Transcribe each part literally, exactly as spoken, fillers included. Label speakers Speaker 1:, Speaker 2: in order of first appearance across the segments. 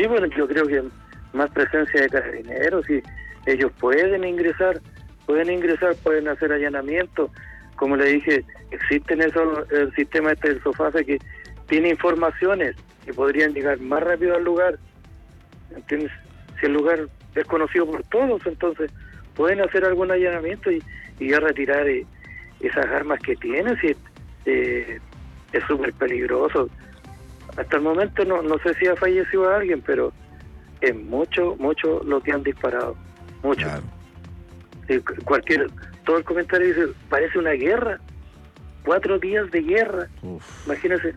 Speaker 1: Sí, bueno, yo creo que más presencia de carabineros, y ellos pueden ingresar, pueden ingresar, pueden hacer allanamientos. Como le dije, existen eso, el sistema este del SOFASA que tiene informaciones que podrían llegar más rápido al lugar. ¿Entiendes? Si el lugar es conocido por todos, entonces pueden hacer algún allanamiento y, y ya retirar eh, esas armas que tienen. Si eh, es súper peligroso. Hasta el momento no, no sé si ha fallecido alguien, pero es mucho, mucho lo que han disparado. Mucho.
Speaker 2: Claro.
Speaker 1: Eh, cualquier, todo el comentario dice, parece una guerra. Cuatro días de guerra.
Speaker 2: Uf.
Speaker 1: Imagínense.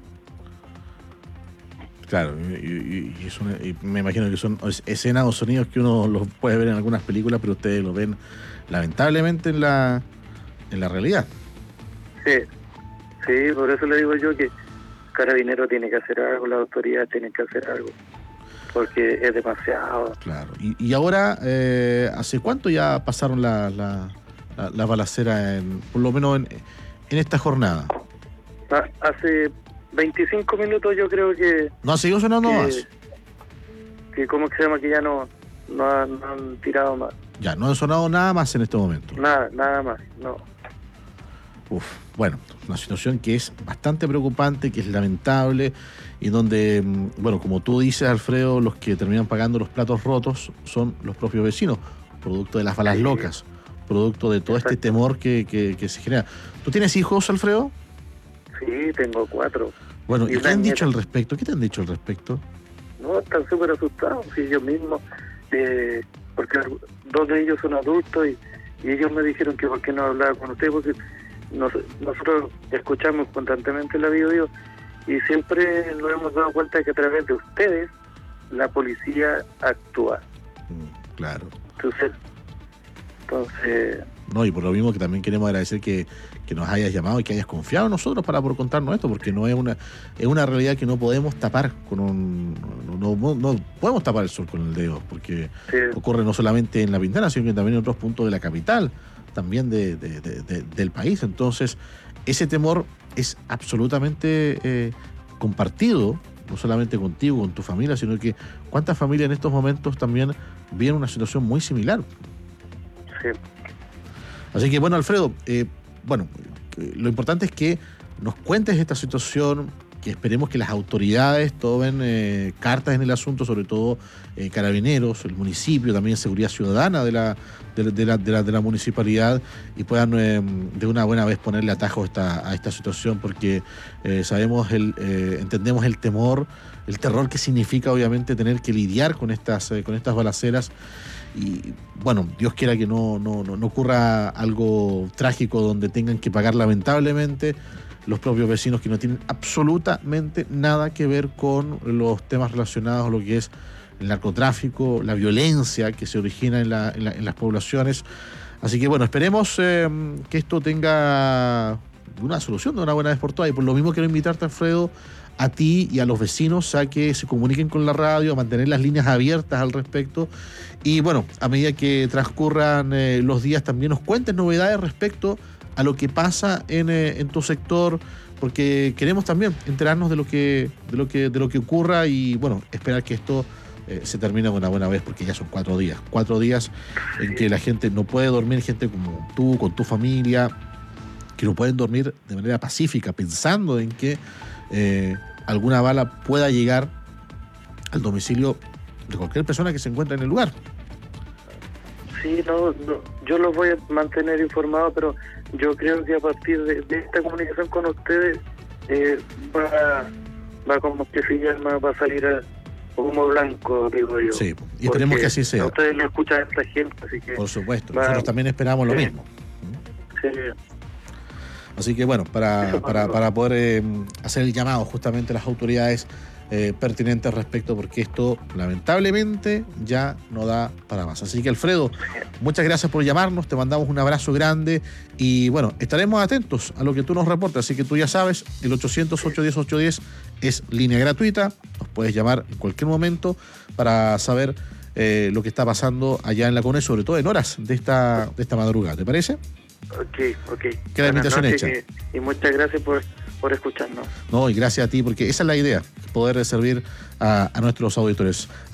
Speaker 2: Claro, y, y, y, es una, y me imagino que son escenas o sonidos que uno los puede ver en algunas películas, pero ustedes lo ven lamentablemente en la en la realidad.
Speaker 1: Sí, sí, por eso le digo yo que Carabinero tiene que hacer algo, las autoridades tienen que hacer algo, porque es demasiado.
Speaker 2: Claro, y, y ahora, eh, ¿hace cuánto ya pasaron la, la, la, la balacera, en, por lo menos en, en esta jornada?
Speaker 1: Ah, hace veinticinco minutos yo creo que...
Speaker 2: ¿No ha seguido sonando
Speaker 1: que,
Speaker 2: más?
Speaker 1: Que, ¿cómo que se llama? Que ya no, no, han, no han tirado más.
Speaker 2: Ya, no ha sonado nada más en este momento.
Speaker 1: Nada, nada más, no.
Speaker 2: Uf, bueno, una situación que es bastante preocupante, que es lamentable, y donde, bueno, como tú dices, Alfredo, los que terminan pagando los platos rotos son los propios vecinos, producto de las balas
Speaker 1: Sí.
Speaker 2: locas, producto de todo
Speaker 1: Exacto.
Speaker 2: este temor que, que, que se genera. ¿Tú tienes hijos, Alfredo?
Speaker 1: Sí, tengo cuatro.
Speaker 2: Bueno, ¿y
Speaker 1: Y
Speaker 2: qué han
Speaker 1: una
Speaker 2: dicho
Speaker 1: nieta.
Speaker 2: al respecto? ¿Qué te han dicho al respecto?
Speaker 1: No, están súper asustados, sí, ellos mismos, eh, porque dos de ellos son adultos y, y ellos me dijeron que por qué no hablaba con ustedes, porque nos, nosotros escuchamos constantemente la video y siempre nos hemos dado cuenta de que a través de ustedes la policía actúa.
Speaker 2: Mm, claro.
Speaker 1: Entonces, entonces
Speaker 2: No, y por lo mismo que también queremos agradecer que, que nos hayas llamado y que hayas confiado en nosotros para por contarnos esto, porque no es una es una realidad que no podemos tapar con un no, no, no podemos tapar el sol con el dedo, porque
Speaker 1: sí,
Speaker 2: ocurre no solamente en La Pintana, sino que también en otros puntos de la capital, también de, de, de, de, del país. Entonces, ese temor es absolutamente eh, compartido, no solamente contigo, con tu familia, sino que cuántas familias en estos momentos también viven una situación muy similar.
Speaker 1: sí.
Speaker 2: Así que, bueno, Alfredo, eh, bueno, eh, lo importante es que nos cuentes esta situación, que esperemos que las autoridades tomen eh, cartas en el asunto, sobre todo eh, Carabineros, el municipio, también Seguridad Ciudadana de la, de, de la, de la, de la municipalidad, y puedan eh, de una buena vez ponerle atajo a esta, a esta situación, porque eh, sabemos, el, eh, entendemos el temor, el terror que significa obviamente tener que lidiar con estas, eh, con estas balaceras. Y bueno, Dios quiera que no, no, no, no ocurra algo trágico donde tengan que pagar lamentablemente los propios vecinos que no tienen absolutamente nada que ver con los temas relacionados a lo que es el narcotráfico, la violencia que se origina en, la, en, la, en las poblaciones. Así que bueno, esperemos eh, que esto tenga una solución de una buena vez por todas. Y por lo mismo quiero invitarte, Alfredo, a ti y a los vecinos a que se comuniquen con la radio, a mantener las líneas abiertas al respecto. Y bueno, a medida que transcurran eh, los días, también nos cuentes novedades respecto a lo que pasa en, eh, en tu sector, porque queremos también enterarnos de lo que, de lo que, de lo que ocurra y bueno, esperar que esto eh, se termine de una buena vez, porque ya son cuatro días, cuatro días en que la gente no puede dormir, gente como tú, con tu familia, que no pueden dormir de manera pacífica, pensando en que eh, alguna bala pueda llegar al domicilio de cualquier persona que se encuentre en el lugar.
Speaker 1: Sí, no, no, yo los voy a mantener informados, pero yo creo que a partir de, de esta comunicación con ustedes eh, va, va como que se llama, va a salir a humo blanco, digo yo.
Speaker 2: Sí, y esperemos que así sea.
Speaker 1: Ustedes lo escuchan a esta gente, así que...
Speaker 2: Por supuesto,
Speaker 1: va,
Speaker 2: nosotros también esperamos lo
Speaker 1: sí,
Speaker 2: mismo.
Speaker 1: Sí.
Speaker 2: Así que bueno, para, para, para poder eh, hacer el llamado justamente a las autoridades eh, pertinentes respecto, porque esto lamentablemente ya no da para más. Así que Alfredo, muchas gracias por llamarnos, te mandamos un abrazo grande y bueno, estaremos atentos a lo que tú nos reportes. Así que tú ya sabes, el ochocientos, ochocientos diez, ochocientos diez es línea gratuita, nos puedes llamar en cualquier momento para saber eh, lo que está pasando allá en la CONE, sobre todo en horas de esta, de esta madrugada, ¿te parece?
Speaker 1: Ok, ok.
Speaker 2: Queda la invitación hecha.
Speaker 1: Y, y muchas gracias por, por escucharnos.
Speaker 2: No, y gracias a ti, porque esa es la idea, poder servir a, a nuestros auditores.